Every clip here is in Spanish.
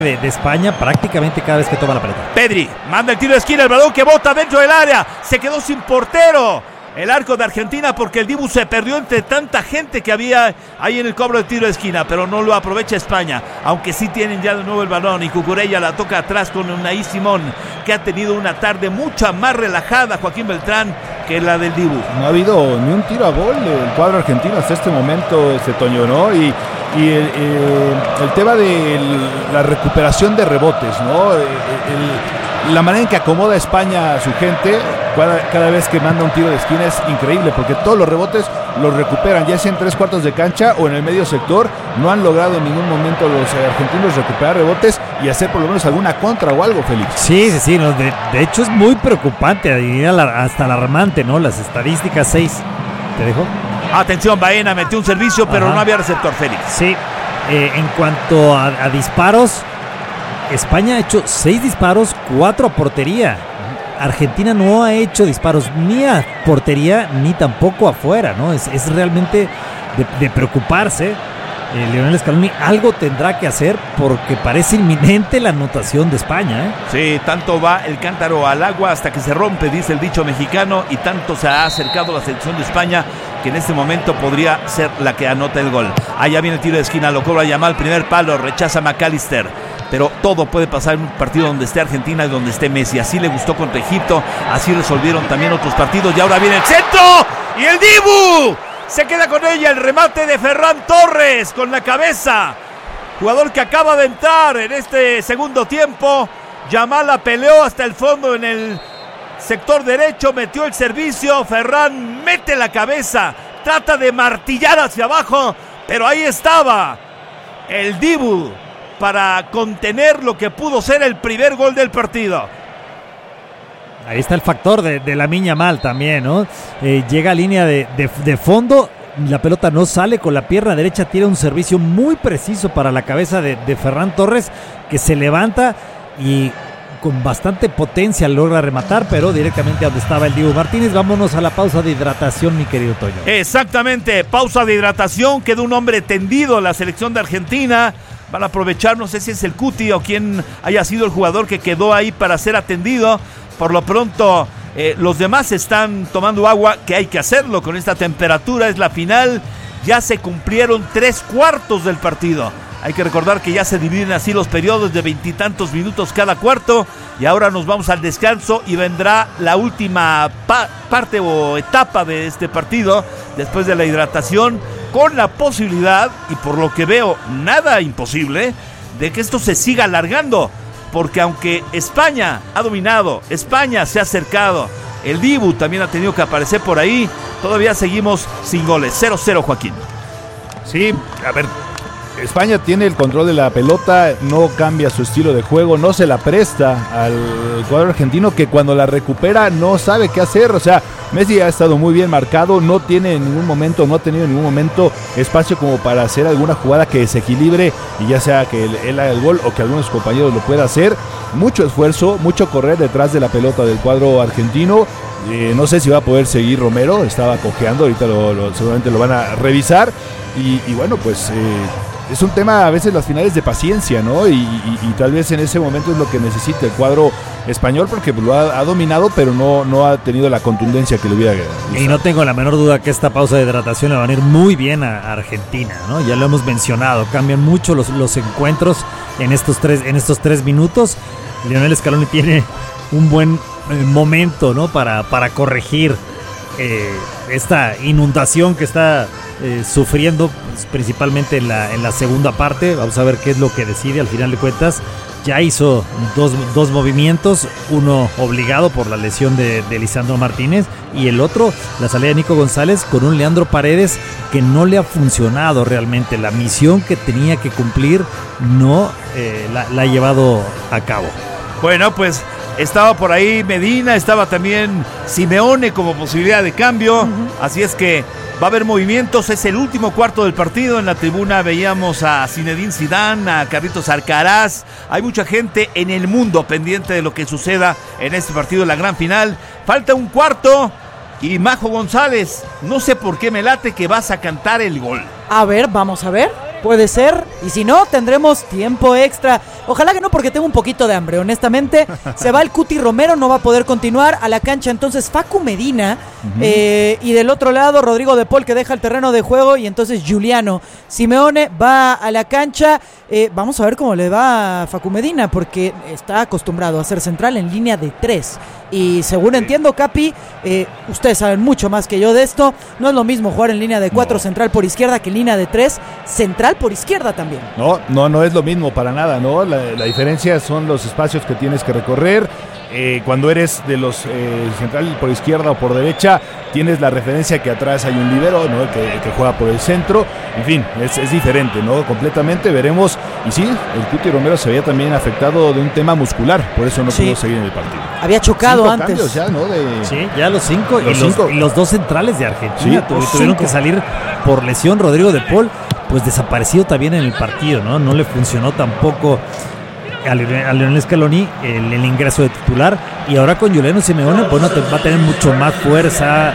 de España prácticamente cada vez que toma la pelota. Pedri manda el tiro de esquina, el balón que bota dentro del área, se quedó sin portero el arco de Argentina porque el Dibu se perdió entre tanta gente que había ahí en el cobro de tiro de esquina, pero no lo aprovecha España, aunque sí tienen ya de nuevo el balón y Cucurella la toca atrás con Unai Simón, que ha tenido una tarde mucha más relajada, Joaquín Beltrán, que la del Dibu. No ha habido ni un tiro a gol del cuadro argentino hasta este momento, Toño, ¿no? Y el tema de la recuperación de rebotes, ¿no? La manera en que acomoda España a su gente cada vez que manda un tiro de esquina es increíble, porque todos los rebotes los recuperan, ya sea en 3/4 de cancha o en el medio sector. No han logrado en ningún momento los argentinos recuperar rebotes y hacer por lo menos alguna contra o algo, Félix. Sí, no, de hecho es muy preocupante, hasta alarmante, ¿no? Las estadísticas. 6, ¿te dejo? Atención, Baena metió un servicio, pero no había receptor, Félix. Sí, en cuanto a disparos, España ha hecho 6 disparos, 4 a portería. Argentina no ha hecho disparos ni a portería ni tampoco afuera, ¿no? Es realmente de preocuparse. Lionel Scaloni algo tendrá que hacer porque parece inminente la anotación de España, ¿eh? Sí, tanto va el cántaro al agua hasta que se rompe, dice el dicho mexicano, y tanto se ha acercado la selección de España que en este momento podría ser la que anota el gol. Allá viene el tiro de esquina, lo cobra Yamal, primer palo, rechaza McAllister. Pero todo puede pasar en un partido donde esté Argentina y donde esté Messi. Así le gustó contra Egipto, así resolvieron también otros partidos. Y ahora viene el centro y el Dibu se queda con ella, el remate de Ferran Torres con la cabeza. Jugador que acaba de entrar en este segundo tiempo. Yamal la peleó hasta el fondo en el sector derecho, metió el servicio. Ferran mete la cabeza, trata de martillar hacia abajo, pero ahí estaba el Dibu para contener lo que pudo ser el primer gol del partido. Ahí está el factor de Lamine Yamal también, ¿no? Llega a línea de fondo, la pelota no sale, con la pierna derecha tira un servicio muy preciso para la cabeza de Ferran Torres, que se levanta y con bastante potencia logra rematar, pero directamente a donde estaba el Dibu Martínez. Vámonos a la pausa de hidratación, mi querido Toño. Exactamente, pausa de hidratación, quedó un hombre tendido en la selección de Argentina. Van a aprovechar, no sé si es el Cuti o quien haya sido el jugador que quedó ahí para ser atendido. Por lo pronto, los demás están tomando agua, que hay que hacerlo con esta temperatura. Es la final, ya se cumplieron 3/4 del partido. Hay que recordar que ya se dividen así los periodos de 20 y tantos minutos cada cuarto. Y ahora nos vamos al descanso y vendrá la última parte o etapa de este partido después de la hidratación, con la posibilidad, y por lo que veo nada imposible, de que esto se siga alargando. Porque aunque España ha dominado, España se ha acercado, el Dibu también ha tenido que aparecer por ahí, todavía seguimos sin goles. 0-0, Joaquín. Sí, a ver, España tiene el control de la pelota, no cambia su estilo de juego, no se la presta al cuadro argentino, que cuando la recupera no sabe qué hacer. O sea, Messi ha estado muy bien marcado, no ha tenido en ningún momento espacio como para hacer alguna jugada que desequilibre, y ya sea que él haga el gol o que algunos compañeros lo puedan hacer. Mucho esfuerzo, mucho correr detrás de la pelota del cuadro argentino. No sé si va a poder seguir Romero, estaba cojeando, ahorita seguramente lo van a revisar. Y bueno, pues es un tema a veces las finales de paciencia, ¿no? Y tal vez en ese momento es lo que necesita el cuadro español, porque lo ha dominado, pero no ha tenido la contundencia que le hubiera gustado. Y no tengo la menor duda que esta pausa de hidratación le va a venir muy bien a Argentina, ¿no? Ya lo hemos mencionado, cambian mucho los encuentros en estos 3 minutos. Lionel Scaloni tiene un buen momento, ¿no? Para corregir esta inundación que está sufriendo, pues, principalmente en la segunda parte. Vamos a ver qué es lo que decide al final de cuentas. Ya hizo dos movimientos, uno obligado por la lesión de Lisandro Martínez, y el otro, la salida de Nico González con un Leandro Paredes que no le ha funcionado realmente. La misión que tenía que cumplir no la ha llevado a cabo. Bueno, pues estaba por ahí Medina, estaba también Simeone como posibilidad de cambio. Así es que va a haber movimientos, es el último cuarto del partido. En la tribuna veíamos a Zinedine Zidane, a Carlitos Alcaraz. Hay mucha gente en el mundo pendiente de lo que suceda en este partido, en la gran final. Falta un cuarto y Majo González, no sé por qué me late que vas a cantar el gol. A ver, vamos a ver. Puede ser, y si no, tendremos tiempo extra. Ojalá que no, porque tengo un poquito de hambre, honestamente. Se va el Cuti Romero, no va a poder continuar a la cancha, entonces Facu Medina, y del otro lado Rodrigo de Paul, que deja el terreno de juego, y entonces Giuliano Simeone va a la cancha. Vamos a ver cómo le va a Facu Medina, porque está acostumbrado a ser central en línea de 3. Y según entiendo, Capi, ustedes saben mucho más que yo de esto, no es lo mismo jugar en línea de 4 central por izquierda que en línea de 3 central por izquierda también. No es lo mismo para nada, ¿no? La diferencia son los espacios que tienes que recorrer. Cuando eres de los central por izquierda o por derecha, tienes la referencia que atrás hay un líbero, ¿no? que juega por el centro. En fin, es diferente, ¿no? Completamente, veremos. Y sí, el Cuti Romero se veía también afectado de un tema muscular, por eso no pudo seguir en el partido. Había chocado 5 antes. Cambios ya, ¿no? Sí, ya los 5 y los 2 centrales de Argentina tuvieron que salir por lesión. Rodrigo de Paul, pues desaparecido también en el partido, ¿no? No le funcionó tampoco a Lionel Scaloni el ingreso de titular, y ahora con Giuliano Simeone, bueno, va a tener mucho más fuerza,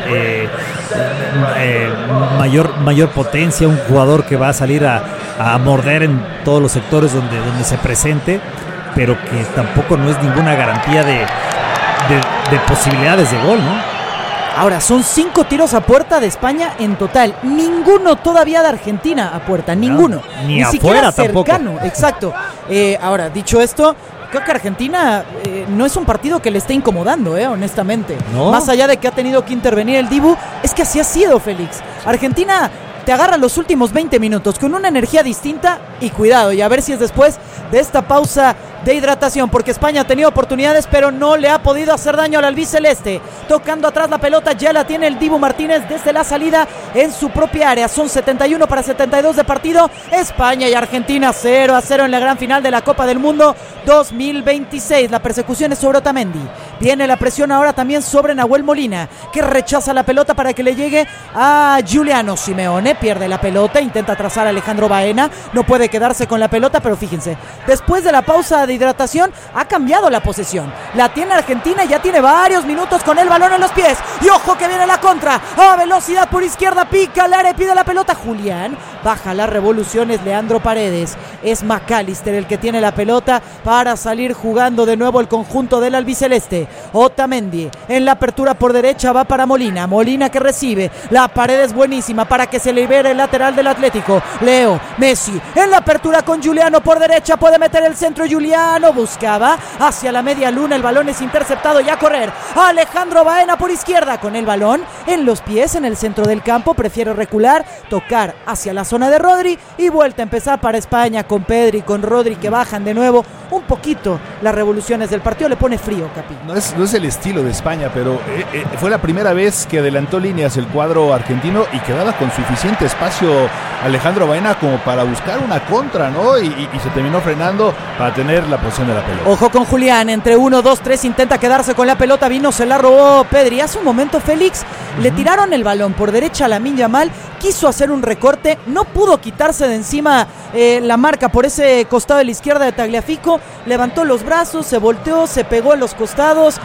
mayor potencia, un jugador que va a salir a morder en todos los sectores donde se presente, pero que tampoco no es ninguna garantía de posibilidades de gol, ¿no? Ahora, son 5 tiros a puerta de España en total. Ninguno todavía de Argentina a puerta. Ninguno. Ni siquiera afuera cercano. Tampoco. Exacto. Ahora, dicho esto, creo que Argentina no es un partido que le esté incomodando, honestamente. ¿No? Más allá de que ha tenido que intervenir el Dibu, es que así ha sido, Félix. Argentina te agarra los últimos 20 minutos con una energía distinta, y cuidado, y a ver si es después de esta pausa de hidratación, porque España ha tenido oportunidades, pero no le ha podido hacer daño al albiceleste. Tocando atrás la pelota, ya la tiene el Dibu Martínez desde la salida en su propia área. Son 71 para 72 de partido. España y Argentina 0-0 en la gran final de la Copa del Mundo 2026. La persecución es sobre Otamendi. Viene la presión ahora también sobre Nahuel Molina, que rechaza la pelota para que le llegue a Giuliano Simeone. Pierde la pelota, intenta trazar a Alejandro Baena, no puede quedarse con la pelota, pero fíjense, después de la pausa de hidratación ha cambiado la posesión. La tiene Argentina y ya tiene varios minutos con el balón en los pies. Y ojo que viene la contra, a velocidad por izquierda, pica al área, pide la pelota Julián, baja las revoluciones Leandro Paredes. Es McAllister el que tiene la pelota para salir jugando de nuevo el conjunto del albiceleste. Otamendi en la apertura por derecha va para Molina. Molina que recibe, la pared es buenísima para que se libere el lateral del Atlético. Leo Messi en la apertura con Giuliano por derecha, puede meter el centro. Giuliano buscaba hacia la media luna, el balón es interceptado y a correr Alejandro Baena por izquierda con el balón en los pies en el centro del campo, prefiere recular, tocar hacia la zona de Rodri y vuelta a empezar para España con Pedri, con Rodri, que bajan de nuevo un poquito las revoluciones del partido. Le pone frío, Capi. No es el estilo de España, pero fue la primera vez que adelantó líneas el cuadro argentino y quedaba con suficiente espacio Alejandro Baena como para buscar una contra, ¿no? Y se terminó frenando para tener la posición de la pelota. Ojo con Julián, entre 1, 2, 3 intenta quedarse con la pelota, vino, se la robó Pedri. Hace un momento Félix le tiraron el balón por derecha a Lamine Yamal, quiso hacer un recorte, no pudo quitarse de encima la marca por ese costado de la izquierda de Tagliafico, levantó los brazos, se volteó, se pegó en los costados,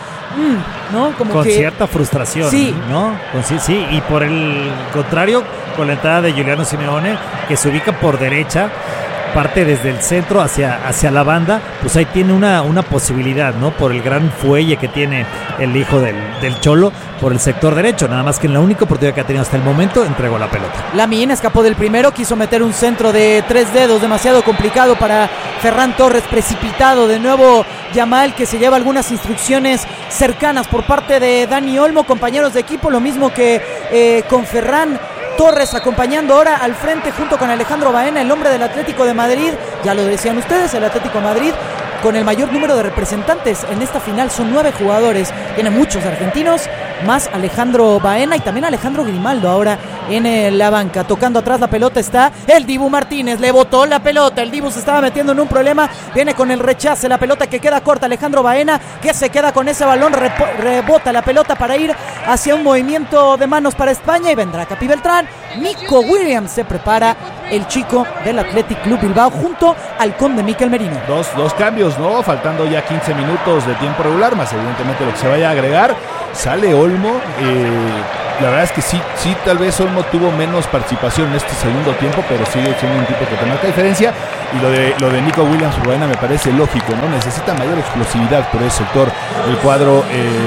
¿no? Como con que cierta frustración, sí, ¿no? Sí, y por el contrario, con la entrada de Giuliano Simeone, que se ubica por derecha, parte desde el centro hacia la banda, pues ahí tiene una posibilidad, ¿no? Por el gran fuelle que tiene el hijo del Cholo por el sector derecho, nada más que en la única oportunidad que ha tenido hasta el momento entregó la pelota. Lamine escapó del primero, quiso meter un centro de 3 dedos, demasiado complicado para Ferran Torres, precipitado de nuevo Yamal, que se lleva algunas instrucciones cercanas por parte de Dani Olmo, compañeros de equipo, lo mismo que con Ferran Torres acompañando ahora al frente junto con Alejandro Baena, el hombre del Atlético de Madrid. Ya lo decían ustedes, el Atlético de Madrid con el mayor número de representantes en esta final, son 9 jugadores, tiene muchos argentinos, más Alejandro Baena y también Alejandro Grimaldo ahora en la banca. Tocando atrás la pelota está el Dibu Martínez, le botó la pelota, el Dibu se estaba metiendo en un problema, viene con el rechace, la pelota que queda corta, Alejandro Baena que se queda con ese balón, rebota la pelota para ir hacia un movimiento de manos para España y vendrá Capi Beltrán. Nico Williams se prepara, el chico del Athletic Club Bilbao junto al conde Mikel Merino. Dos cambios, ¿no? Faltando ya 15 minutos de tiempo regular, más evidentemente lo que se vaya a agregar. Sale Olmo, la verdad es que sí, tal vez Olmo tuvo menos participación en este segundo tiempo, pero sigue siendo un tipo que te marca diferencia. Y lo de Nico Williams, Rueda, me parece lógico, ¿no? Necesita mayor explosividad por ese sector el cuadro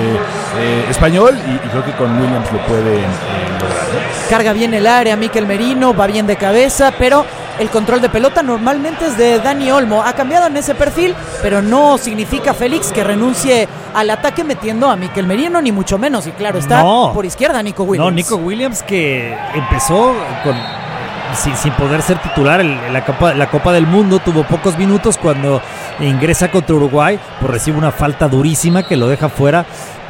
español, y creo que con Williams lo pueden lograr, ¿no? Carga bien el área Mikel Merino, va bien de cabeza, pero el control de pelota normalmente es de Dani Olmo. Ha cambiado en ese perfil, pero no significa, Félix, que renuncie al ataque metiendo a Mikel Merino, ni mucho menos. Y claro, está por izquierda Nico Williams. No, Nico Williams, que empezó sin poder ser titular en la Copa del Mundo, tuvo pocos minutos. Cuando ingresa contra Uruguay, pues recibe una falta durísima que lo deja fuera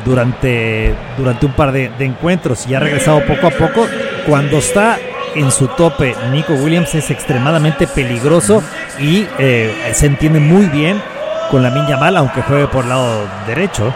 durante un par de encuentros, y ha regresado poco a poco. Cuando está en su tope, Nico Williams es extremadamente peligroso y se entiende muy bien con Lamine Yamal, aunque juegue por el lado derecho.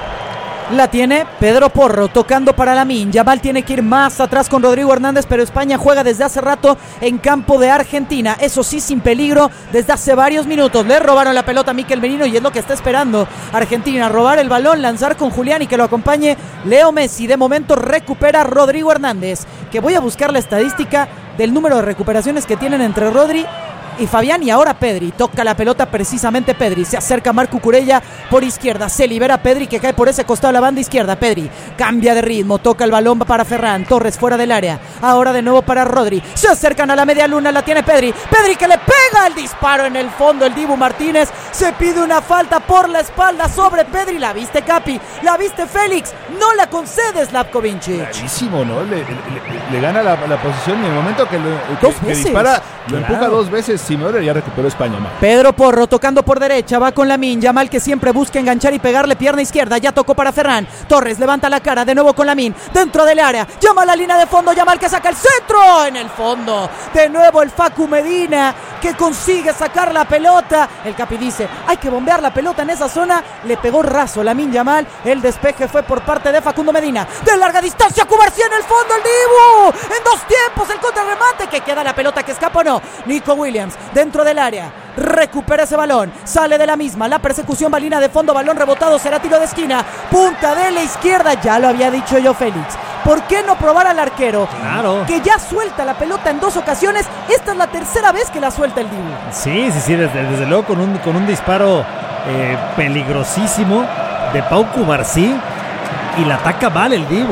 La tiene Pedro Porro, tocando para Lamine. Yamal tiene que ir más atrás con Rodrigo Hernández, pero España juega desde hace rato en campo de Argentina. Eso sí, sin peligro desde hace varios minutos. Le robaron la pelota a Mikel Merino y es lo que está esperando Argentina: robar el balón, lanzar con Julián y que lo acompañe Leo Messi. De momento recupera Rodrigo Hernández, que voy a buscar la estadística del número de recuperaciones que tienen entre Rodri y Fabián, y ahora Pedri. Toca la pelota precisamente Pedri, se acerca Marco Cucurella por izquierda, se libera Pedri, que cae por ese costado de la banda izquierda. Pedri cambia de ritmo, toca el balón para Ferran Torres fuera del área, ahora de nuevo para Rodri, se acercan a la media luna, la tiene Pedri que le pega el disparo en el fondo. El Dibu Martínez se pide una falta por la espalda sobre Pedri. La viste, Capi, la viste, Félix, no la concede Slavko Vincic. Clarísimo, ¿no? Le gana la posición, y en el momento que dispara, lo empuja dos veces. Simeone ya recuperó España, ¿no? Pedro Porro tocando por derecha, va con Lamine Yamal, que siempre busca enganchar y pegarle pierna izquierda. Ya tocó para Ferran Torres, levanta la cara de nuevo con Lamine dentro del área, llama a la línea de fondo, Yamal que saca el centro en el fondo. De nuevo el Facu Medina, que consigue sacar la pelota. El Capi dice, hay que bombear la pelota en esa zona. Le pegó raso Lamine Yamal. El despeje fue por parte de Facundo Medina. De larga distancia, Cubarsí en el fondo, el Dibu. En dos tiempos el contrarremate, que queda la pelota que escapa o no. Nico Williams dentro del área, recupera ese balón, sale de la misma, la persecución va línea de fondo, balón rebotado, será tiro de esquina, punta de la izquierda. Ya lo había dicho yo, Félix, ¿por qué no probar al arquero? Claro. Que ya suelta la pelota en dos ocasiones. Esta es la tercera vez que la suelta el Dibu. Sí, desde luego con un disparo peligrosísimo de Pau Cubarsí, y la ataca mal el Dibu.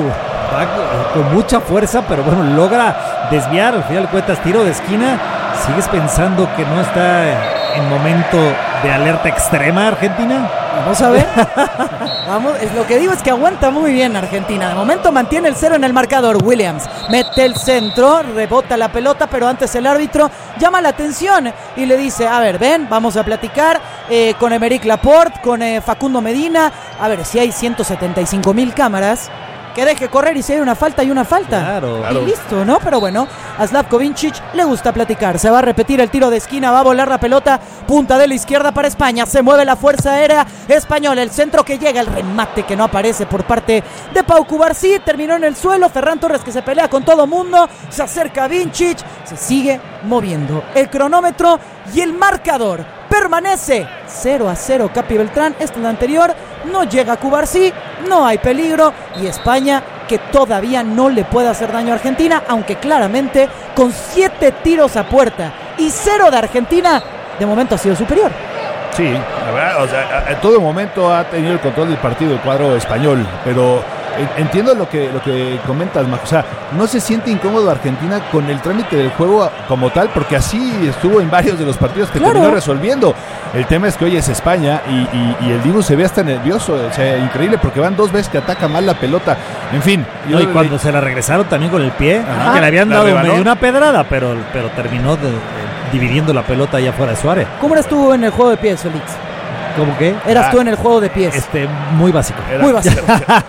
Va con mucha fuerza, pero bueno, logra desviar. Al final de cuentas, tiro de esquina. ¿Sigues pensando que no está en momento de alerta extrema Argentina? Vamos a ver. Vamos, lo que digo es que aguanta muy bien Argentina. De momento mantiene el cero en el marcador. Williams mete el centro, rebota la pelota, pero antes el árbitro llama la atención y le dice, a ver, ven, vamos a platicar con Aymeric Laporte, con Facundo Medina. A ver, si hay 175,000 cámaras, que deje correr, y si hay una falta, hay una falta. Claro. Y listo, ¿no? Pero bueno, a Slavko Vincic le gusta platicar. Se va a repetir el tiro de esquina, va a volar la pelota, punta de la izquierda para España. Se mueve la fuerza aérea española. El centro que llega, el remate que no aparece por parte de Pau Cubarsí. Terminó en el suelo. Ferran Torres, que se pelea con todo mundo. Se acerca a Vincic. Se sigue moviendo el cronómetro y el marcador permanece 0-0. Capi Beltrán, esta es la anterior. No llega Cubarsí, no hay peligro, y España, que todavía no le puede hacer daño a Argentina, aunque claramente con 7 tiros a puerta y 0 de Argentina, de momento ha sido superior. Sí, la verdad, o sea, en todo momento ha tenido el control del partido el cuadro español, pero entiendo lo que comentas, Majo. O sea, no se siente incómodo Argentina con el trámite del juego como tal, porque así estuvo en varios de los partidos que terminó resolviendo. El tema es que hoy es España y el Dibu se ve hasta nervioso, o sea, increíble, porque van 2 veces que ataca mal la pelota. En fin. No, y cuando se la regresaron también con el pie, que le habían dado medio una pedrada, pero terminó dividiendo la pelota allá afuera de su área. ¿Cómo eras tú en el juego de pies, Félix? ¿Cómo qué? Eras tú en el juego de pies. Muy básico. Muy básico.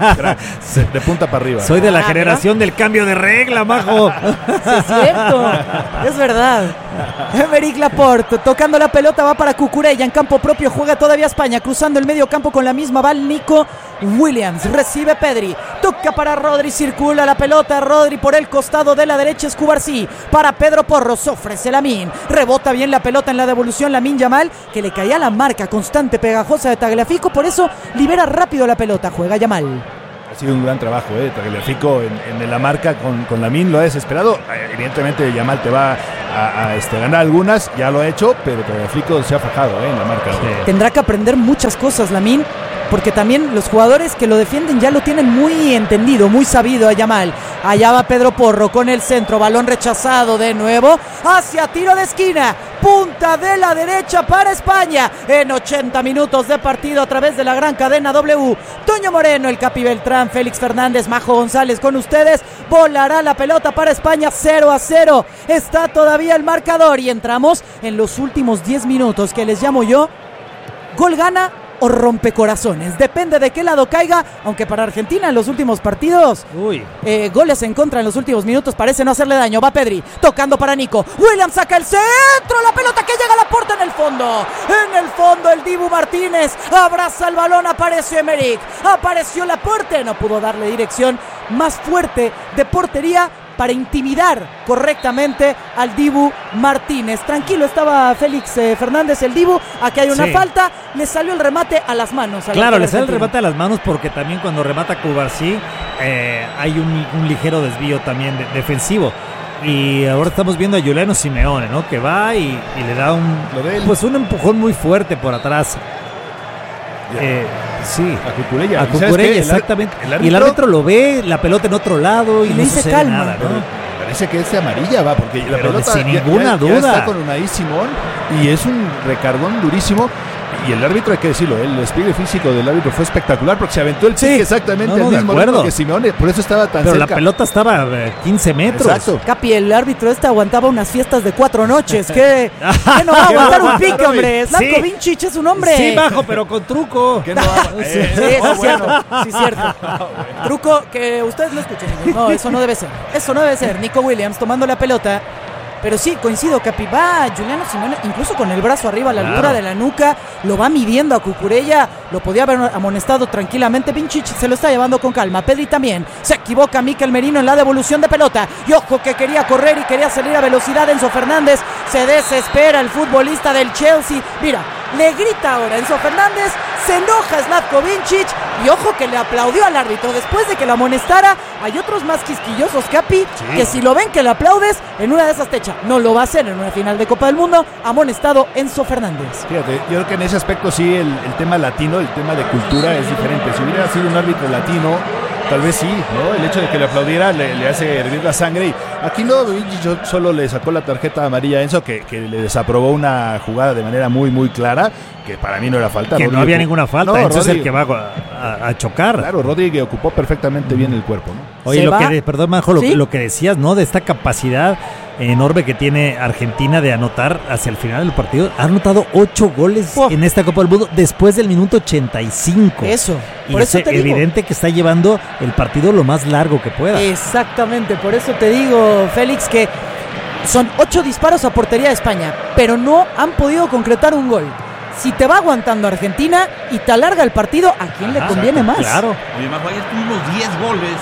De punta para arriba. Soy de la generación del cambio de regla, Majo. Sí, es cierto. Es verdad. Aymeric Laporte tocando la pelota, va para Cucurella en campo propio, juega todavía España, cruzando el medio campo con la misma, va el Nico Williams, recibe Pedri, toca para Rodri, circula la pelota, Rodri por el costado de la derecha, es Cubarsí, para Pedro Porro, se ofrece Lamine, rebota bien la pelota en la devolución, Lamine Yamal, que le caía la marca constante pegajosa de Tagliafico, por eso libera rápido la pelota, juega Yamal. sido un gran trabajo, Tagliafico en la marca con Lamine lo ha desesperado. Evidentemente Yamal te va a ganar algunas, ya lo ha hecho, pero Tagliafico se ha fajado en la marca. Sí. Tendrá que aprender muchas cosas Lamine, porque también los jugadores que lo defienden ya lo tienen muy entendido, muy sabido a Yamal. Allá va Pedro Porro con el centro, balón rechazado de nuevo, hacia tiro de esquina, punta de la derecha para España, en 80 minutos de partido a través de la gran cadena W. Toño Moreno, el Capi Beltrán, Félix Fernández, Majo González con ustedes, volará la pelota para España, 0-0, está todavía el marcador y entramos en los últimos 10 minutos que les llamo yo, gol gana o rompecorazones, depende de qué lado caiga, aunque para Argentina en los últimos partidos goles en contra en los últimos minutos parece no hacerle daño. Va Pedri, tocando para Nico Williams, saca el centro, la pelota que llega a la puerta en el fondo el Dibu Martínez, abraza el balón, apareció Emerick, apareció la puerta, no pudo darle dirección más fuerte de portería para intimidar correctamente al Dibu Martínez. Tranquilo estaba Félix Fernández, el Dibu. Aquí hay una falta. Le salió el remate a las manos. Claro, le sale el remate a las manos porque también cuando remata Cubarsí hay un ligero desvío también defensivo. Y ahora estamos viendo a Juliano Simeone, ¿no? Que va y le da un empujón muy fuerte por atrás. Sí, a Cucurella, exactamente. Y el árbitro lo ve, la pelota en otro lado y le no dice sucede calma, nada, ¿no? Parece que es amarilla, va, porque la pelota sin ninguna duda ya está con Unai Simón y es un recargón durísimo. Y el árbitro, hay que decirlo, el despliegue físico del árbitro fue espectacular porque se aventó el pique exactamente el mismo ritmo que Simeone, por eso estaba tan cerca. Pero la pelota estaba a 15 metros. Exacto. Capi, el árbitro aguantaba unas fiestas de 4 noches. ¿Qué no va a aguantar un pique, hombre? Slatko Vincic es un hombre. Sí, bajo, pero con truco. ¿Qué no va? Sí, es cierto. Sí, cierto. Truco que ustedes no escuchen. No, eso no debe ser. Eso no debe ser. Nico Williams tomando la pelota. Pero sí, coincido, Capi, va Juliano Simeone, incluso con el brazo arriba a la altura de la nuca, lo va midiendo a Cucurella, lo podía haber amonestado tranquilamente. Vincic se lo está llevando con calma. Pedri también, se equivoca Mikel Merino en la devolución de pelota, y ojo que quería correr y quería salir a velocidad. Enzo Fernández, se desespera el futbolista del Chelsea, mira, le grita ahora Enzo Fernández, se enoja Zlatko Vincic, y ojo que le aplaudió al árbitro después de que lo amonestara. Hay otros más quisquillosos, Capi, que si lo ven que le aplaudes, en una de esas te echa. No lo va a hacer en una final de Copa del Mundo. Amonestado Enzo Fernández. Fíjate, yo creo que en ese aspecto sí el tema latino, el tema de cultura es diferente. Si hubiera sido un árbitro latino, tal vez sí, ¿no? El hecho de que le aplaudiera le hace hervir la sangre. Y aquí no, Vincic solo le sacó la tarjeta amarilla a Enzo, que le desaprobó una jugada de manera muy, muy clara, que para mí no era falta. Que Rodri no había ninguna falta, no, Enzo Rodri, es el que va a chocar. Claro, Rodri ocupó perfectamente bien el cuerpo, ¿no? Oye, perdón, Majo, lo que decías, ¿no? De esta capacidad enorme que tiene Argentina de anotar hacia el final del partido. Ha anotado 8 goles en esta Copa del Mundo después del minuto 85. Eso, y por eso te digo. Es evidente que está llevando el partido lo más largo que pueda. Exactamente, por eso te digo, Félix, que son 8 disparos a portería de España, pero no han podido concretar un gol. Si te va aguantando Argentina y te alarga el partido, ¿a quién le conviene más? Claro. Oye, Majo, ayer tuvimos 10 goles.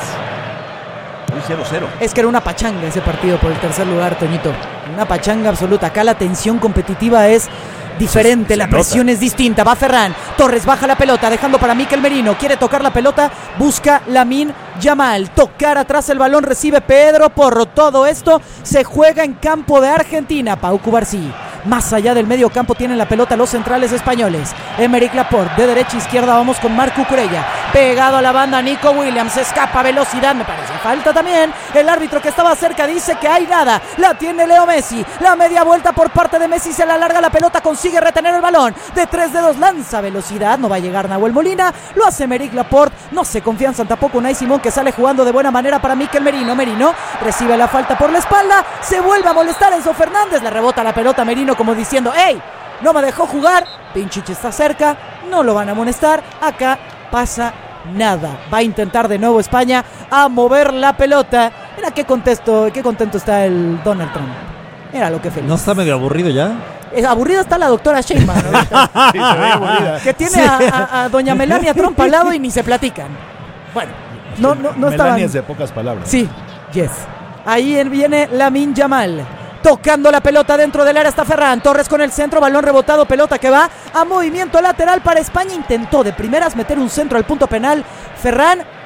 Hoy 0-0. Es que era una pachanga ese partido por el tercer lugar, Toñito. Una pachanga absoluta. Acá la tensión competitiva es diferente, la presión es distinta. Va Ferran, Torres baja la pelota, dejando para Mikel Merino, quiere tocar la pelota, busca Lamine Yamal, tocar atrás el balón, recibe Pedro Porro. Todo esto se juega en campo de Argentina. Pau Cubarsí, más allá del medio campo, tienen la pelota los centrales españoles. Emerick Laporte, de derecha a izquierda, vamos con Marc Cucurella, pegado a la banda, Nico Williams, escapa a velocidad, me parece falta también. El árbitro que estaba cerca dice que hay nada, la tiene Leo Messi, la media vuelta por parte de Messi, se la larga la pelota, consigue retener el balón, de 3 dedos lanza velocidad, no va a llegar Nahuel Molina, lo hace Emerick Laporte, no se confianza tampoco Unai Simón, que sale jugando de buena manera para Mikel Merino. Merino recibe la falta por la espalda, se vuelve a molestar Enzo Fernández, le rebota la pelota a Merino como diciendo, ¡ey! No me dejó jugar, Vincic está cerca, no lo van a amonestar, acá pasa nada. Va a intentar de nuevo España a mover la pelota. Mira qué contento está el Donald Trump. Mira lo que feliz. ¿No está medio aburrido ya? Aburrida está la doctora Sheinbaum, ¿no? Sí, se ve aburrida. Que tiene a doña Melania Trump al lado y ni se platican. Bueno, no estaban. Melania es de pocas palabras. Sí, yes. Ahí viene Lamine Yamal, tocando la pelota dentro del área, está Ferran Torres con el centro, balón rebotado, pelota que va a movimiento lateral para España. Intentó de primeras meter un centro al punto penal Ferran,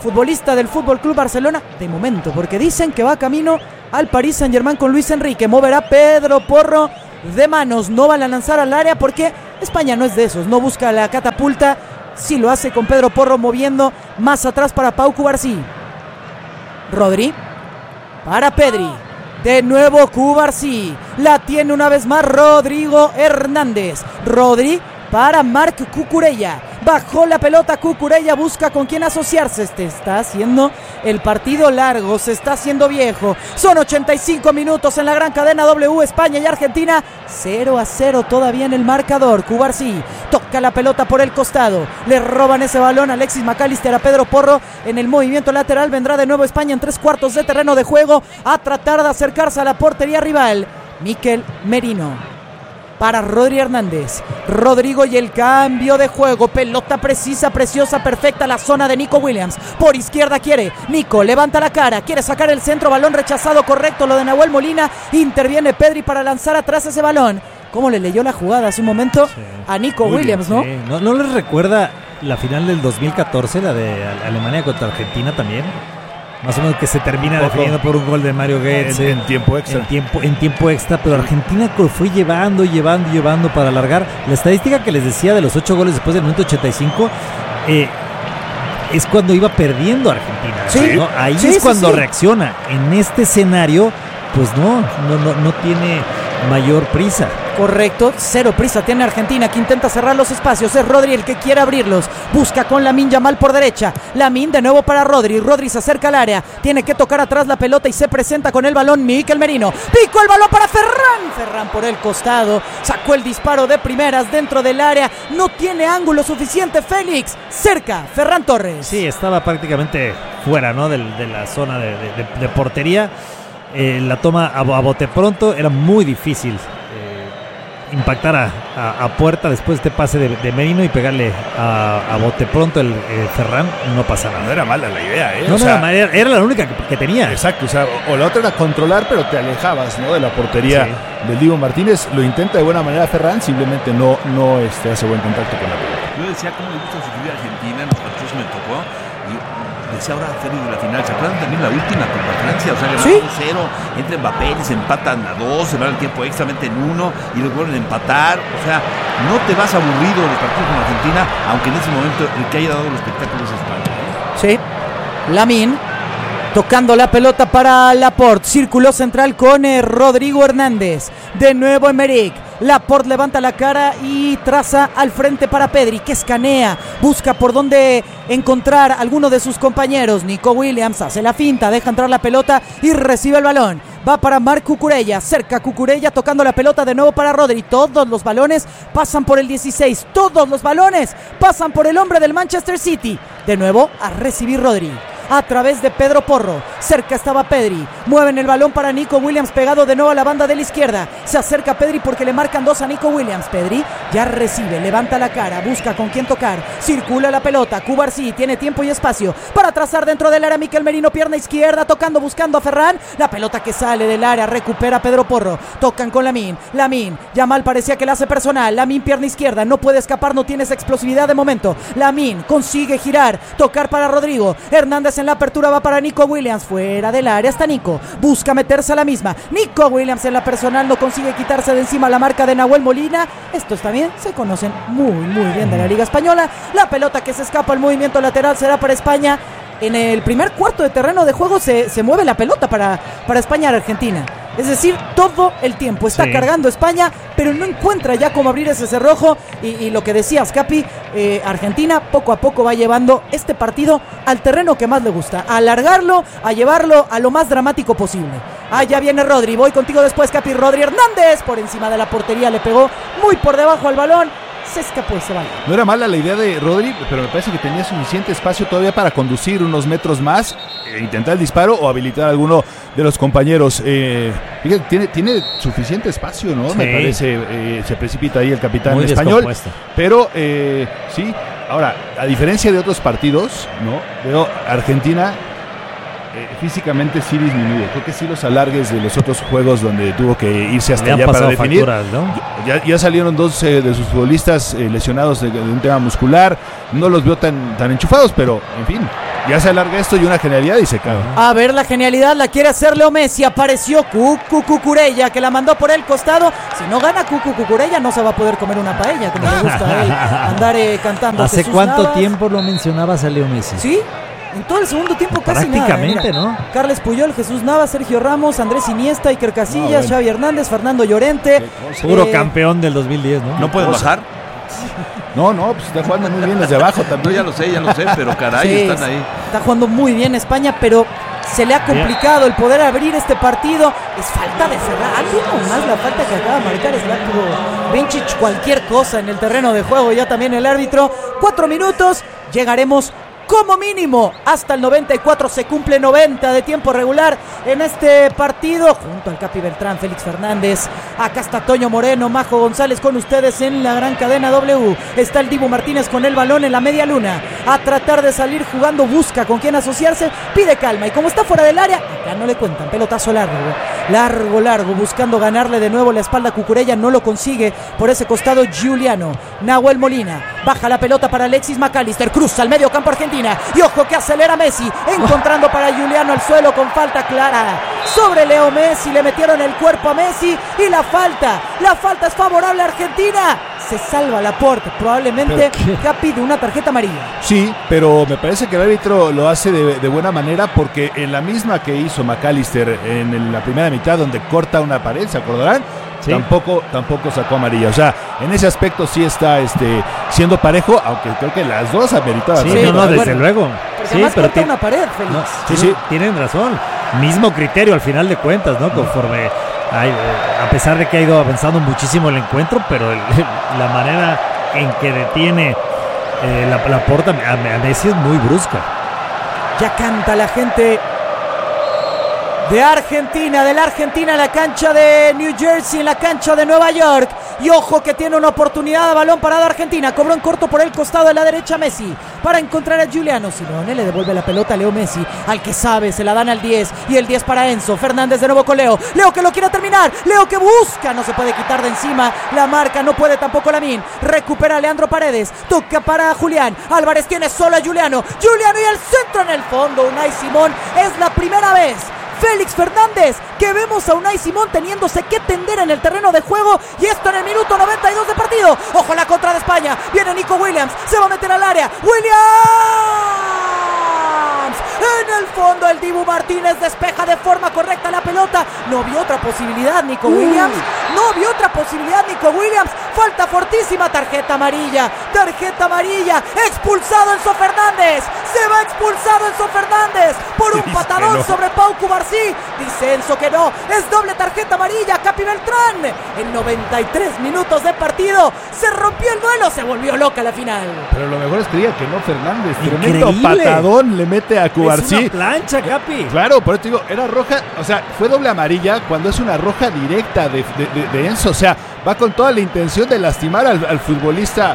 futbolista del Fútbol Club Barcelona, de momento, porque dicen que va camino al Paris Saint-Germain con Luis Enrique. Moverá Pedro Porro de manos, no van a lanzar al área porque España no es de esos, no busca la catapulta, sí lo hace con Pedro Porro moviendo más atrás para Pau Cubarsí. Rodri para Pedri, de nuevo Cubarsí, la tiene una vez más Rodrigo Hernández. Rodri para Marc Cucurella, bajó la pelota Cucurella, busca con quién asociarse. Está haciendo el partido largo, se está haciendo viejo. Son 85 minutos en la gran cadena W, España y Argentina, 0-0 todavía en el marcador. Cubarsí toca la pelota por el costado, le roban ese balón a Alexis McAllister, a Pedro Porro en el movimiento lateral. Vendrá de nuevo España en 3/4 de terreno de juego a tratar de acercarse a la portería rival. Mikel Merino para Rodri Hernández, Rodrigo y el cambio de juego, pelota precisa, preciosa, perfecta, la zona de Nico Williams, por izquierda quiere, Nico levanta la cara, quiere sacar el centro, balón rechazado, correcto, lo de Nahuel Molina, interviene Pedri para lanzar atrás ese balón. ¿Cómo le leyó la jugada hace un momento a Nico Williams, ¿no? Sí. ¿No les recuerda la final del 2014, la de Alemania contra Argentina también? Más o menos que se termina definiendo por un gol de Mario Götze en tiempo extra. En tiempo extra, pero Argentina fue llevando para alargar. La estadística que les decía de los 8 goles después del minuto 85 es cuando iba perdiendo Argentina. Sí, ¿no? Ahí sí, es cuando sí. reacciona. En este escenario, pues no tiene mayor prisa. Correcto, cero prisa tiene Argentina, que intenta cerrar los espacios. Es Rodri el que quiere abrirlos, busca con Lamine Yamal por derecha. Lamine de nuevo para Rodri, Rodri se acerca al área, tiene que tocar atrás la pelota y se presenta con el balón Mikel Merino. Picó el balón para Ferran por el costado, sacó el disparo de primeras dentro del área, no tiene ángulo suficiente Félix. Cerca, Ferran Torres. Sí, estaba prácticamente fuera, ¿no? de la zona de portería. La toma a bote pronto, era muy difícil impactar a puerta después de este pase de Merino y pegarle a bote pronto el Ferran. No pasa nada. No era mala la idea, ¿eh? No, era la única que tenía. Exacto, o la otra era controlar, pero te alejabas, ¿no?, de la portería del Dibu Martínez. Lo intenta de buena manera Ferran, simplemente no hace buen contacto con la pelota. Yo decía cómo le gusta sufrir a Argentina, en los partidos me tocó. Y decía ahora Félix de la final, ¿se acuerdan también la última contra Francia? O sea, ganaron 1-0, entra Mbappé, se empatan a 2, se van al tiempo extra, meten 1 y los vuelven a empatar. O sea, no te vas aburrido de los partidos con Argentina, aunque en ese momento el que haya dado el espectáculo es España, ¿eh? Sí, Lamine tocando la pelota para Laporte, círculo central con Rodrigo Hernández, de nuevo Emerick. Laporte levanta la cara y traza al frente para Pedri, que escanea, busca por dónde encontrar a alguno de sus compañeros. Nico Williams hace la finta, deja entrar la pelota y recibe el balón. Va para Marc Cucurella, cerca Cucurella tocando la pelota de nuevo para Rodri. Todos los balones pasan por el 16, todos los balones pasan por el hombre del Manchester City. De nuevo a recibir Rodri a través de Pedro Porro, cerca estaba Pedri, mueven el balón para Nico Williams, pegado de nuevo a la banda de la izquierda, se acerca Pedri porque le marcan 2 a Nico Williams. Pedri ya recibe, levanta la cara, busca con quién tocar, circula la pelota, Cubarsí tiene tiempo y espacio para trazar dentro del área. Mikel Merino, pierna izquierda, tocando, buscando a Ferran, la pelota que sale del área, recupera Pedro Porro, tocan con Lamine, Yamal parecía que la hace personal, Lamine pierna izquierda, no puede escapar, no tiene esa explosividad de momento, Lamine consigue girar, tocar para Rodrigo Hernández. En la apertura va para Nico Williams, fuera del área está Nico, busca meterse a la misma, Nico Williams en la personal no consigue quitarse de encima la marca de Nahuel Molina. Estos también se conocen muy bien de la Liga Española. La pelota que se escapa al movimiento lateral será para España. En el primer cuarto de terreno de juego se mueve la pelota para España-Argentina. Es decir, todo el tiempo está cargando España, pero no encuentra ya cómo abrir ese cerrojo. Y lo que decías, Capi, Argentina poco a poco va llevando este partido al terreno que más le gusta, a alargarlo, a llevarlo a lo más dramático posible. Ya viene Rodri, voy contigo después, Capi. Rodri Hernández por encima de la portería, le pegó muy por debajo al balón. Se escapó ese balón. No era mala la idea de Rodri, pero me parece que tenía suficiente espacio todavía para conducir unos metros más, intentar el disparo o habilitar a alguno de los compañeros. Fíjate, tiene suficiente espacio, ¿no? Sí. Me parece, se precipita ahí el capitán muy español. Pero sí, ahora, a diferencia de otros partidos, ¿no? Veo Argentina físicamente sí disminuye. Creo que sí los alargues de los otros juegos donde tuvo que irse hasta allá para definir. Facturas, ¿no? Ya salieron 2 de sus futbolistas lesionados de un tema muscular. No los veo tan enchufados, pero en fin, ya se alarga esto y una genialidad y se cae. A ver, la genialidad la quiere hacer Leo Messi. Apareció Cucurella, que la mandó por el costado. Si no gana Cucurella, no se va a poder comer una paella, como le gusta a él andar cantando. ¿Hace Jesús cuánto Navas. tiempo lo mencionabas a Leo Messi? Sí, en todo el segundo tiempo casi prácticamente, nada. ¿no? Carles Puyol, Jesús Navas, Sergio Ramos, Andrés Iniesta, Iker Casillas, Xavi Hernández, Fernando Llorente. Puro campeón del 2010, ¿no? ¿No pueden bajar? No, pues está jugando muy bien desde abajo también. No, ya lo sé, pero caray, Sí, están ahí. Está jugando muy bien España, pero se le ha complicado el poder abrir este partido. Es falta de Ferran. Algo más la falta que acaba de marcar es Vincic, cualquier cosa en el terreno de juego. Ya también el árbitro. 4 minutos, llegaremos como mínimo hasta el 94. Se cumple 90 de tiempo regular en este partido. Junto al Capi Beltrán, Félix Fernández. Acá está Toño Moreno, Majo González con ustedes en la gran cadena W. Está el Dibu Martínez con el balón en la media luna. A tratar de salir jugando, busca con quién asociarse. Pide calma y como está fuera del área, acá no le cuentan. Pelotazo largo, buscando ganarle de nuevo la espalda a Cucurella. No lo consigue por ese costado Giuliano. Nahuel Molina baja la pelota para Alexis McAllister. Cruza al medio campo Argentina. Y ojo que acelera Messi, encontrando para Giuliano al suelo con falta clara sobre Leo Messi. Le metieron el cuerpo a Messi y la falta es favorable a Argentina. Se salva Laporte, probablemente Capi de una tarjeta amarilla. Sí, pero me parece que el árbitro lo hace de buena manera, porque en la misma que hizo McAllister en la primera mitad, donde corta una pared, ¿se acordarán? Sí. Tampoco sacó amarilla. O sea, en ese aspecto sí está siendo parejo, aunque creo que las dos ameritaban. Sí, no, desde luego. Porque además corta una pared, Félix. No, sí, tienen razón. Mismo criterio al final de cuentas, ¿no? Conforme, a pesar de que ha ido avanzando muchísimo el encuentro, pero la manera en que detiene la porta a Messi es muy brusca. Ya canta la gente de Argentina, en la cancha de New Jersey, en la cancha de Nueva York. Y ojo que tiene una oportunidad de balón parado Argentina. Cobró en corto por el costado de la derecha Messi para encontrar a Giuliano. Simeone le devuelve la pelota a Leo Messi, al que sabe, se la dan al 10. Y el 10 para Enzo Fernández de nuevo con Leo. Leo que lo quiere terminar, Leo que busca, no se puede quitar de encima la marca, no puede tampoco Lamine. Recupera a Leandro Paredes, toca para Julián Álvarez, tiene solo a Giuliano y el centro en el fondo. Unai Simón, es la primera vez, Félix Fernández, que vemos a Unai Simón teniéndose que tender en el terreno de juego, y esto en el minuto 92 de partido. Ojo la contra de España, viene Nico Williams, se va a meter al área, Williams, en el fondo el Dibu Martínez despeja de forma correcta la pelota. No vio otra posibilidad Nico Williams, falta fortísima, tarjeta amarilla, expulsado Enzo Fernández, se va expulsado Enzo Fernández por un patadón sobre Pau Cubarsí. Dice Enzo que no, es doble tarjeta amarilla, Capi Beltrán. En 93 minutos de partido se rompió el duelo, se volvió loca la final. Pero lo mejor es que diga que no Fernández. Increíble. Tremendo patadón le mete a Cubarsí. Es una plancha, Capi. Claro, por eso te digo, era roja, o sea, fue doble amarilla cuando es una roja directa de Enzo. O sea, va con toda la intención de lastimar al futbolista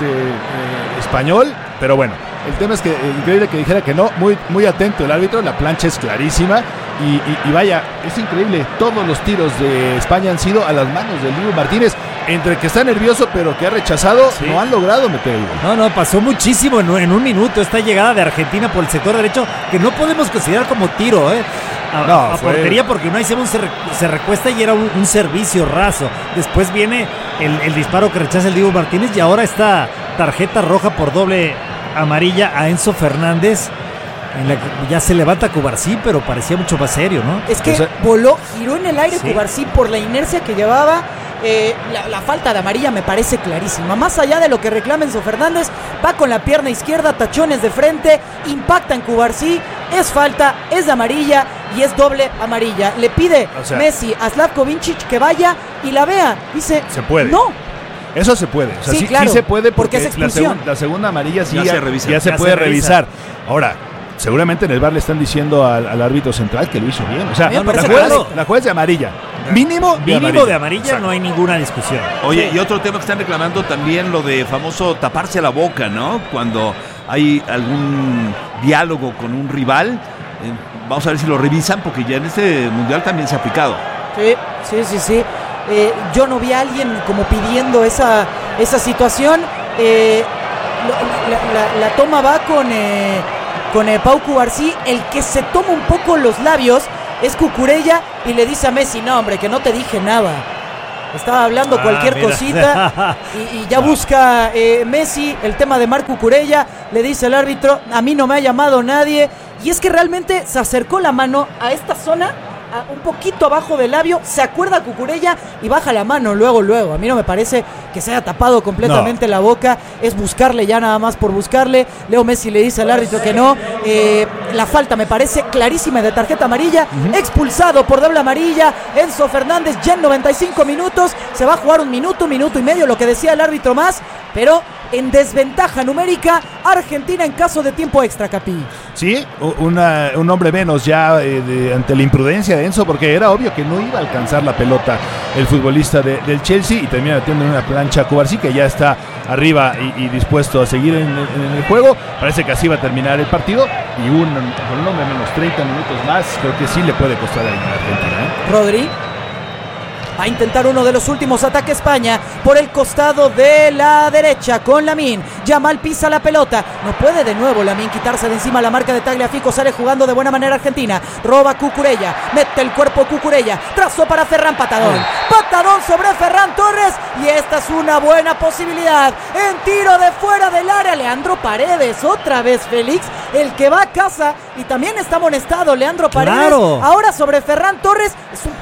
español, pero bueno. El tema es que increíble que dijera que no, muy atento el árbitro, la plancha es clarísima y vaya, es increíble, todos los tiros de España han sido a las manos del Dibu Martínez, entre que está nervioso pero que ha rechazado, sí. No han logrado meter el gol. No, pasó muchísimo en un minuto esta llegada de Argentina por el sector derecho, que no podemos considerar como tiro, a portería, porque Unai Simón se recuesta y era un servicio raso. Después viene el disparo que rechaza el Dibu Martínez y ahora esta tarjeta roja por doble amarilla a Enzo Fernández, en la que ya se levanta Cubarsí, pero parecía mucho más serio, ¿no? Es que giró en el aire, sí. Cubarsí, por la inercia que llevaba. La falta de amarilla me parece clarísima. Más allá de lo que reclama Enzo Fernández, va con la pierna izquierda, tachones de frente, impacta en Cubarsí, es falta, es de amarilla y es doble amarilla. Le pide Messi a Slavko Vincic que vaya y la vea. Dice, se puede. No. Eso se puede, o sea, sí, claro, sí se puede porque es expulsión. La segunda amarilla sí ya se puede revisar. Ahora, seguramente en el VAR le están diciendo al árbitro central que lo hizo bien. O sea, la juez de amarilla. Mínimo de amarilla, no hay ninguna discusión. Oye, y otro tema que están reclamando también, lo de famoso taparse la boca, ¿no? Cuando hay algún diálogo con un rival, vamos a ver si lo revisan, porque ya en este mundial también se ha aplicado. Sí. Yo no vi a alguien como pidiendo esa situación. La toma va con Pau Cubarsí. El que se toma un poco los labios es Cucurella y le dice a Messi, no hombre, que no te dije nada. Estaba hablando cualquier cosita y ya busca Messi el tema de Marc Cucurella. Le dice al árbitro, a mí no me ha llamado nadie. Y es que realmente se acercó la mano a esta zona, un poquito abajo del labio, se acuerda Cucurella y baja la mano luego. A mí no me parece que se haya tapado completamente la boca, es buscarle ya nada más por buscarle. Leo Messi le dice al árbitro que no. La falta me parece clarísima de tarjeta amarilla, expulsado por doble amarilla Enzo Fernández ya en 95 minutos. Se va a jugar un minuto y medio, lo que decía el árbitro más, pero en desventaja numérica Argentina en caso de tiempo extra, Capi. Sí, un hombre menos ya ante la imprudencia de Enzo, porque era obvio que no iba a alcanzar la pelota el futbolista del Chelsea, y termina metiendo en una plancha a Cubarsí, que ya está arriba y dispuesto a seguir en el juego. Parece que así va a terminar el partido, y con un hombre menos 30 minutos más, creo que sí le puede costar a Argentina. Rodri va a intentar uno de los últimos ataques España por el costado de la derecha con Lamine. Yamal pisa la pelota. No puede de nuevo Lamine quitarse de encima la marca de Tagliafico. Sale jugando de buena manera Argentina. Roba Cucurella. Mete el cuerpo Cucurella. Trazó para Ferran, patadón. Patadón sobre Ferran Torres. Y esta es una buena posibilidad. En tiro de fuera del área. Leandro Paredes. Otra vez Félix. El que va a casa. Y también está amonestado Leandro Paredes. Claro. Ahora sobre Ferran Torres. Es un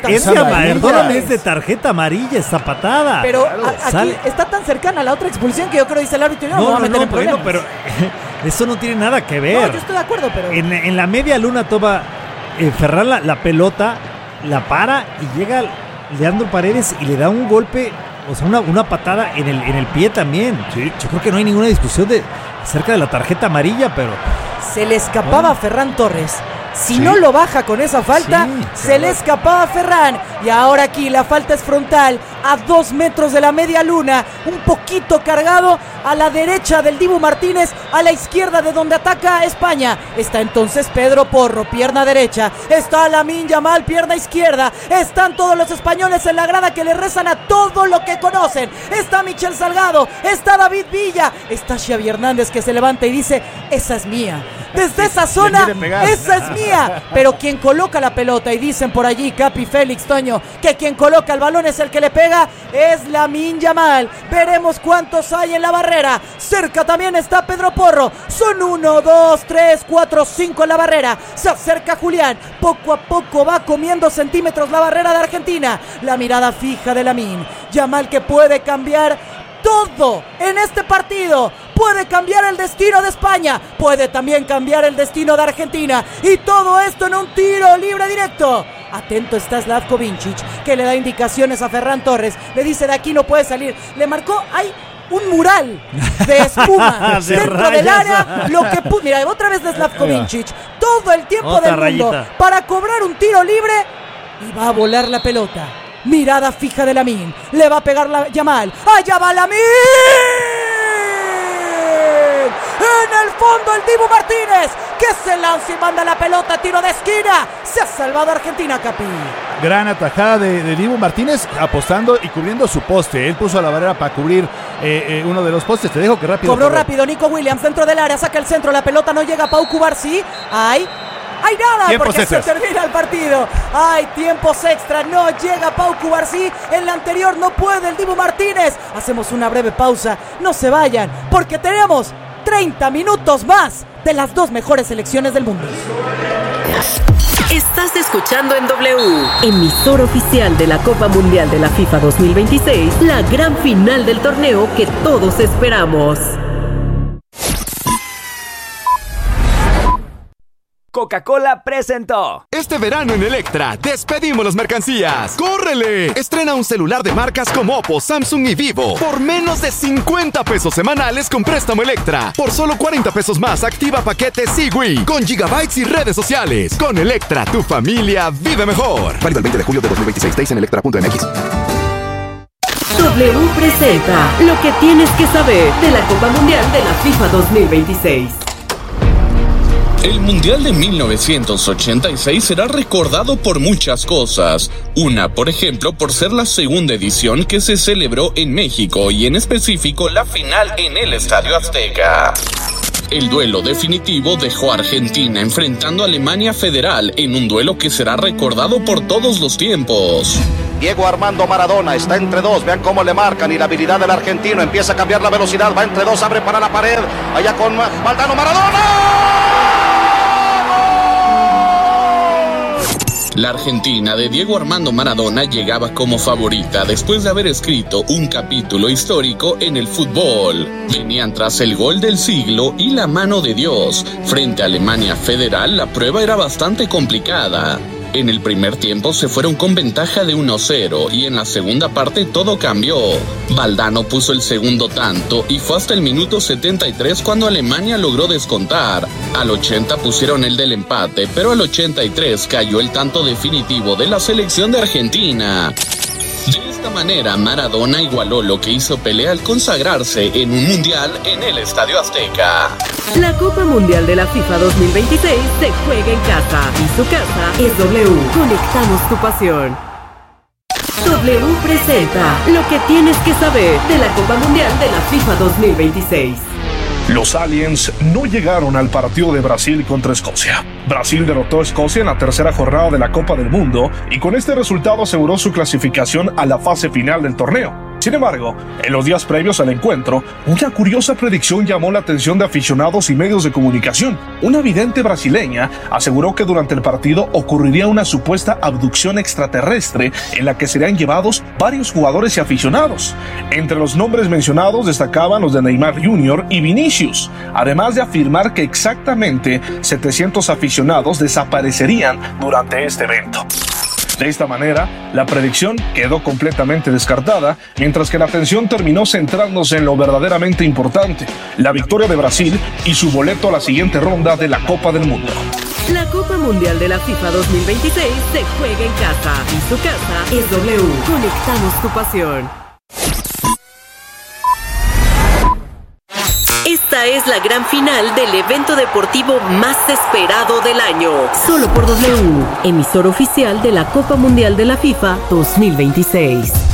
patadón. Es de tarjeta amarilla esta patada. Pero aquí está tan cercana a la otra expulsión que yo creo dice el árbitro, no va a meter en problemas. Pero eso no tiene nada que ver. No, yo estoy de acuerdo, pero en la media luna toma Ferran la pelota, la para y llega Leandro Paredes y le da un golpe, o sea, una patada en el pie también. Sí. Yo creo que no hay ninguna discusión acerca de la tarjeta amarilla, pero se le escapaba a Ferran Torres. Si no lo baja con esa falta, se le escapaba a Ferran. Y ahora aquí la falta es frontal, a 2 metros de la media luna, un poquito cargado a la derecha del Dibu Martínez, a la izquierda de donde ataca España. Está entonces Pedro Porro, pierna derecha. Está Lamine Yamal, pierna izquierda. Están todos los españoles en la grada que le rezan a todo lo que conocen. Está Michel Salgado, está David Villa, está Xavi Hernández, que se levanta y dice, esa es mía. Desde esa zona, esa es mía. Pero quien coloca la pelota, y dicen por allí, Capi, Félix, Toño, que quien coloca el balón es el que le pega, es Lamine Yamal. Veremos cuántos hay en la barrera. Cerca también está Pedro Porro. Son 1, 2, 3, 4, 5 en la barrera. Se acerca Julián. Poco a poco va comiendo centímetros la barrera de Argentina. La mirada fija de Lamine Yamal, que puede cambiar todo en este partido. Puede cambiar el destino de España, puede también cambiar el destino de Argentina, y todo esto en un tiro libre directo. Atento está Slavko Vincic, que le da indicaciones a Ferran Torres. Le dice, de aquí no puede salir. Le marcó, hay un mural de espuma dentro del área. Mira, otra vez de Slavko Vincic. Todo el tiempo otra del mundo rayita para cobrar un tiro libre, y va a volar la pelota. Mirada fija de Lamine. Le va a pegar Yamal. ¡Allá va Lamine! En el fondo el Dibu Martínez, que se lanza y manda la pelota, tiro de esquina. Se ha salvado Argentina, Capi. Gran atajada de Dibu Martínez, apostando y cubriendo su poste. Él puso la barrera para cubrir uno de los postes. Te dejo que rápido. Cobró rápido Nico Williams dentro del área, saca el centro, la pelota no llega a Pau Cubarsí. Hay nada, tiempos porque extras. Se termina el partido. Hay tiempos extra, no llega Pau Cubarsí. En la anterior no puede el Dibu Martínez. Hacemos una breve pausa, no se vayan, porque tenemos 30 minutos más de las 2 mejores selecciones del mundo. Estás escuchando en W, emisor oficial de la Copa Mundial de la FIFA 2026, la gran final del torneo que todos esperamos. Coca-Cola presentó. Este verano en Electra, despedimos las mercancías. ¡Córrele! Estrena un celular de marcas como Oppo, Samsung y Vivo por menos de 50 pesos semanales con préstamo Electra. Por solo 40 pesos más, activa paquete Sigui con gigabytes y redes sociales. Con Electra, tu familia vive mejor. Válido el 20 de julio de 2026. Days en electra.mx. W presenta lo que tienes que saber de la Copa Mundial de la FIFA 2026. El Mundial de 1986 será recordado por muchas cosas. Una, por ejemplo, por ser la segunda edición que se celebró en México y en específico la final en el Estadio Azteca. El duelo definitivo dejó a Argentina enfrentando a Alemania Federal en un duelo que será recordado por todos los tiempos. Diego Armando Maradona está entre dos, vean cómo le marcan y la habilidad del argentino empieza a cambiar la velocidad, va entre dos, abre para la pared, allá con Valdano Maradona. La Argentina de Diego Armando Maradona llegaba como favorita después de haber escrito un capítulo histórico en el fútbol. Venían tras el gol del siglo y la mano de Dios. Frente a Alemania Federal, la prueba era bastante complicada. En el primer tiempo se fueron con ventaja de 1-0 y en la segunda parte todo cambió. Valdano puso el segundo tanto y fue hasta el minuto 73 cuando Alemania logró descontar. Al 80 pusieron el del empate, pero al 83 cayó el tanto definitivo de la selección de Argentina. De esta manera, Maradona igualó lo que hizo Pelé al consagrarse en un mundial en el Estadio Azteca. La Copa Mundial de la FIFA 2026 se juega en casa y su casa es W. Conectamos tu pasión. W presenta lo que tienes que saber de la Copa Mundial de la FIFA 2026. Los aliens no llegaron al partido de Brasil contra Escocia. Brasil derrotó a Escocia en la tercera jornada de la Copa del Mundo y con este resultado aseguró su clasificación a la fase final del torneo. Sin embargo, en los días previos al encuentro, una curiosa predicción llamó la atención de aficionados y medios de comunicación. Una vidente brasileña aseguró que durante el partido ocurriría una supuesta abducción extraterrestre en la que serían llevados varios jugadores y aficionados. Entre los nombres mencionados destacaban los de Neymar Jr. y Vinicius, además de afirmar que exactamente 700 aficionados desaparecerían durante este evento. De esta manera, la predicción quedó completamente descartada, mientras que la atención terminó centrándose en lo verdaderamente importante, la victoria de Brasil y su boleto a la siguiente ronda de la Copa del Mundo. La Copa Mundial de la FIFA 2026 se juega en casa y su casa es W. Conectamos tu pasión. Esta es la gran final del evento deportivo más esperado del año. Solo por W, emisor oficial de la Copa Mundial de la FIFA 2026.